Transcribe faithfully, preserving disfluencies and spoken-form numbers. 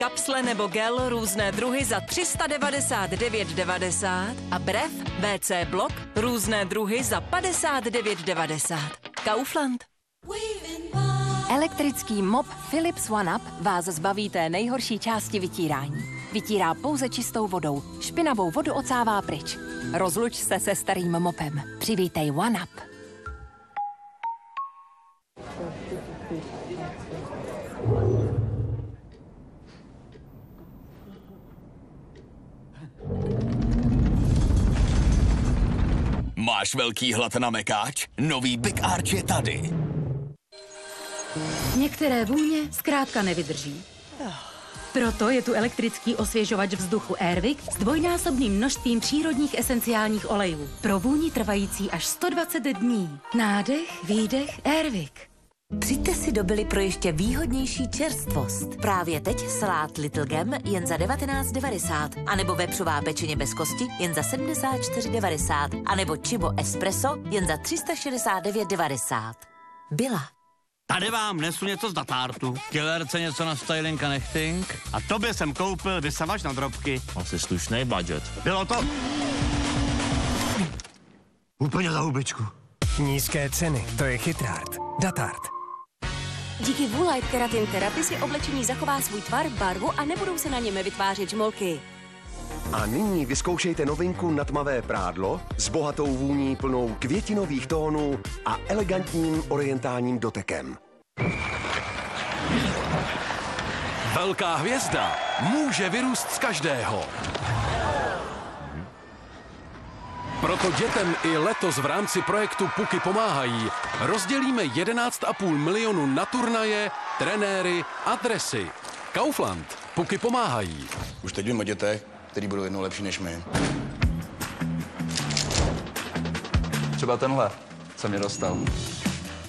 Kapsle nebo gel různé druhy za tři sta devadesát devět devadesát a Bref W C Blok různé druhy za padesát devět devadesát. Kaufland. Elektrický mop Philips OneUp vás zbaví té nejhorší části vytírání. Vytírá pouze čistou vodou. Špinavou vodu ocává pryč. Rozluč se se starým mopem. Přivítej OneUp. Máš velký hlad na mekáč? Nový Big Arch je tady. Některé vůně zkrátka nevydrží. Proto je tu elektrický osvěžovač vzduchu Airwick s dvojnásobným množstvím přírodních esenciálních olejů. Pro vůni trvající až sto dvacet dní. Nádech, výdech, Airwick. Přijďte si do Billy pro ještě výhodnější čerstvost. Právě teď salát Little Gem jen za devatenáct devadesát, anebo vepřová pečeně bez kosti jen za sedmdesát čtyři devadesát, anebo Chibo Espresso jen za tři sta šedesát devět devadesát. Byla. Tady vám nesu něco z datártu. Killerce něco na styling a nechting. A tobě jsem koupil vysavač na drobky. Asi slušný budget. Bylo to... úplně za hubičku. Nízké ceny, to je chytrát. Datart. Díky Woolite Keratin Therapy si oblečení zachová svůj tvar, barvu a nebudou se na něm vytvářet žmolky. A nyní vyzkoušejte novinku na tmavé prádlo s bohatou vůní plnou květinových tónů a elegantním orientálním dotekem. Velká hvězda může vyrůst z každého. Proto dětem i letos v rámci projektu Puky pomáhají rozdělíme jedenáct a půl milionu na turnaje, trenéry a dresy. Kaufland. Puky pomáhají. Už teď vím o dětech, který budou jednou lepší než my. Třeba tenhle, co mě dostal.